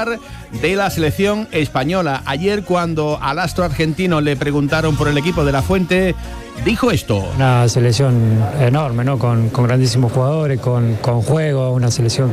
titular de la selección española. Ayer, cuando al astro argentino le preguntaron por el equipo de La Fuente, dijo esto. Una selección enorme, ¿no? Con grandísimos jugadores, con juego, una selección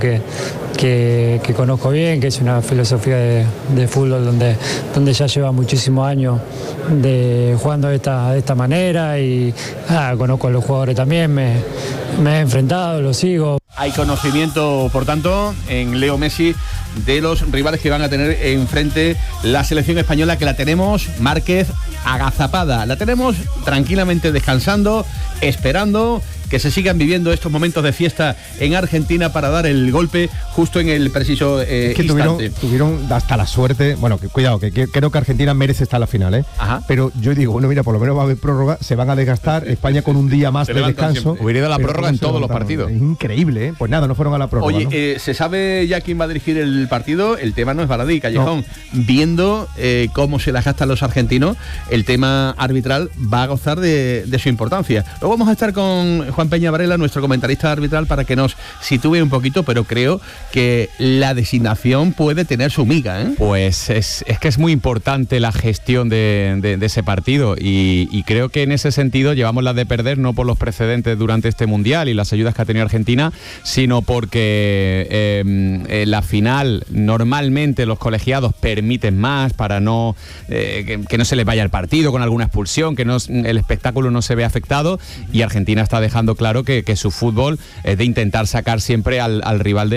que conozco bien, que es una filosofía de fútbol donde ya lleva muchísimos años jugando de esta manera y conozco a los jugadores también, me he enfrentado, los sigo. Hay conocimiento, por tanto, en Leo Messi de los rivales que van a tener enfrente la selección española, que la tenemos, Márquez, agazapada. La tenemos tranquilamente descansando, esperando que se sigan viviendo estos momentos de fiesta en Argentina para dar el golpe justo en el preciso instante. Tuvieron hasta la suerte, bueno, cuidado, que creo que Argentina merece estar a la final, ¿eh? Ajá. Pero yo digo, bueno, mira, por lo menos va a haber prórroga, se van a desgastar, España con un día más de descanso. Hubiera ido a la prórroga en todos los partidos. Es increíble, ¿eh? Pues nada, no fueron a la prórroga. Oye, ¿no? ¿se sabe ya quién va a dirigir el partido? El tema no es baladí, Callejón. No. Viendo cómo se las gastan los argentinos, el tema arbitral va a gozar de su importancia. Luego vamos a estar con Juan Peña Varela, nuestro comentarista arbitral, para que nos sitúe un poquito, pero creo que la designación puede tener su miga, ¿eh? Pues es que es muy importante la gestión de ese partido y creo que en ese sentido llevamos la de perder, no por los precedentes durante este Mundial y las ayudas que ha tenido Argentina, sino porque la final normalmente los colegiados permiten más para no que no se les vaya el partido con alguna expulsión, que el espectáculo no se ve afectado, y Argentina está dejando claro que su fútbol es de intentar sacar siempre al rival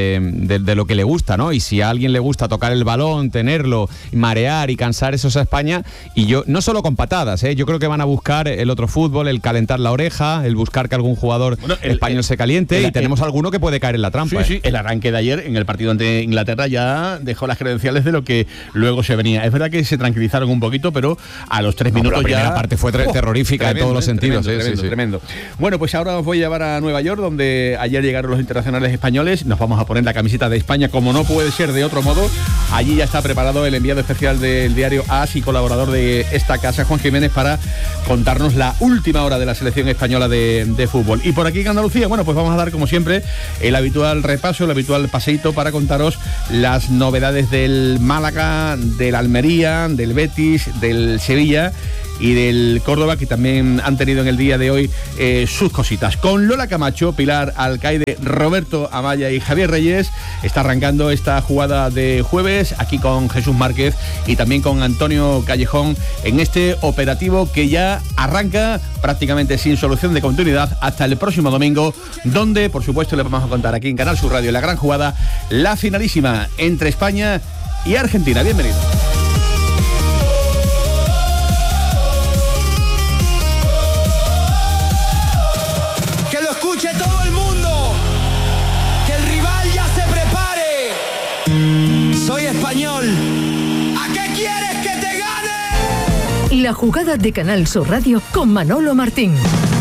de lo que le gusta, ¿no? Y si a alguien le gusta tocar el balón, tenerlo, marear y cansar, eso es a España. Y yo, no solo con patadas, yo creo que van a buscar el otro fútbol, el calentar la oreja, el buscar que algún jugador español se caliente, y tenemos alguno que puede caer en la trampa. Sí, el arranque de ayer en el partido ante Inglaterra ya dejó las credenciales de lo que luego se venía. Es verdad que se tranquilizaron un poquito, pero a los 3 minutos la primera ya... parte fue terrorífica, tremendo, en todos los sentidos. Tremendo. Bueno, pues ahora os voy a llevar a Nueva York, donde ayer llegaron los internacionales españoles. Nos vamos a poner la camiseta de España, como no puede ser de otro modo. Allí ya está preparado el enviado especial del diario AS y colaborador de esta casa, Juan Jiménez, para contarnos la última hora de la selección española de fútbol. Y por aquí en Andalucía, bueno, pues vamos a dar, como siempre, el habitual repaso, el habitual paseíto para contaros las novedades del Málaga, del Almería, del Betis, del Sevilla y del Córdoba, que también han tenido en el día de hoy sus cositas. Con Lola Camacho, Pilar Alcaide, Roberto Amaya y Javier Reyes está arrancando esta jugada de jueves, aquí con Jesús Márquez y también con Antonio Callejón, en este operativo que ya arranca prácticamente sin solución de continuidad hasta el próximo domingo, donde, por supuesto, le vamos a contar aquí en Canal Sur Radio la gran jugada, la finalísima entre España y Argentina. Bienvenido. Todo el mundo, que el rival ya se prepare. Soy español. ¿A qué quieres que te gane? La jugada de Canal Sur Radio con Manolo Martín.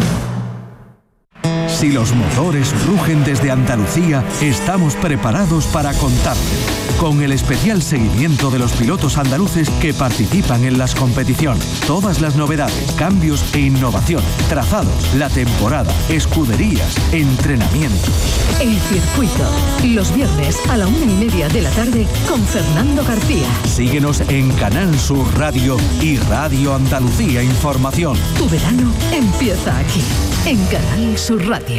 Si los motores rugen desde Andalucía, estamos preparados para contarte. Con el especial seguimiento de los pilotos andaluces que participan en las competiciones. Todas las novedades, cambios e innovaciones, trazados, la temporada, escuderías, entrenamientos. El circuito, los viernes a la 1:30 de la tarde con Fernando García. Síguenos en Canal Sur Radio y Radio Andalucía Información. Tu verano empieza aquí, en Canal Sur Radio.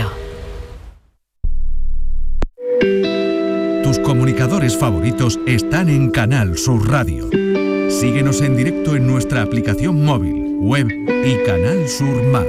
Tus comunicadores favoritos están en Canal Sur Radio. Síguenos en directo en nuestra aplicación móvil, web y Canal Sur Más.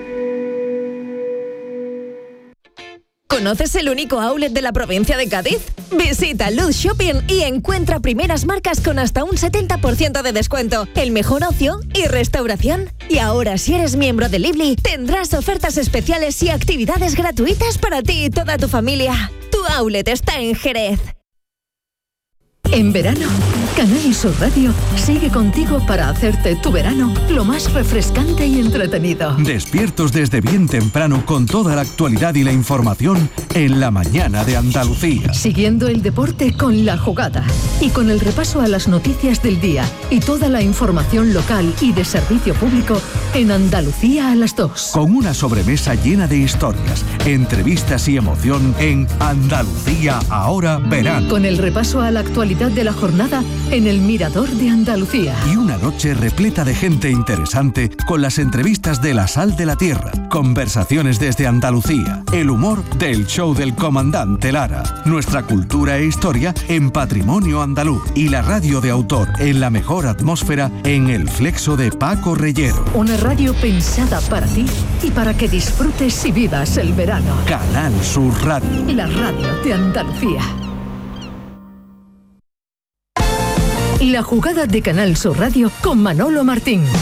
¿Conoces el único outlet de la provincia de Cádiz? Visita Luz Shopping y encuentra primeras marcas con hasta un 70% de descuento, el mejor ocio y restauración. Y ahora, si eres miembro de Lively, tendrás ofertas especiales y actividades gratuitas para ti y toda tu familia. Tu outlet está en Jerez. En verano, Canal Sur Radio sigue contigo para hacerte tu verano lo más refrescante y entretenido. Despiertos desde bien temprano con toda la actualidad y la información en la mañana de Andalucía. Siguiendo el deporte con La Jugada y con el repaso a las noticias del día y toda la información local y de servicio público en Andalucía a las 2. Con una sobremesa llena de historias, entrevistas y emoción en Andalucía ahora verano. Con el repaso a la actualidad de la jornada en el Mirador de Andalucía. Y una noche repleta de gente interesante con las entrevistas de La Sal de la Tierra, conversaciones desde Andalucía, el humor del show del comandante Lara, nuestra cultura e historia en Patrimonio Andaluz y la radio de autor en la mejor atmósfera en El Flexo de Paco Reyero. Una radio pensada para ti y para que disfrutes y vivas el verano. Canal Sur Radio. La radio de Andalucía. La Jugada de Canal Sur Radio con Manolo Martín.